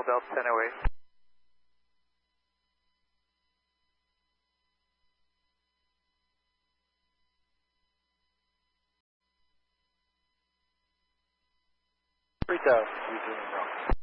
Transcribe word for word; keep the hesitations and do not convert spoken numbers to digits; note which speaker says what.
Speaker 1: Delta ten oh eight. three thousand, you doing wrong.